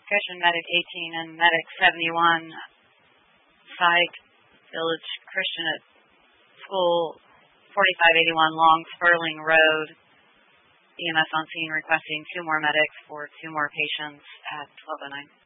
Christian Medic 18 and Medic 71, Psych Village Christian at School 4581 Long Spurling Road. EMS on scene requesting 2 more medics for 2 more patients at 1209.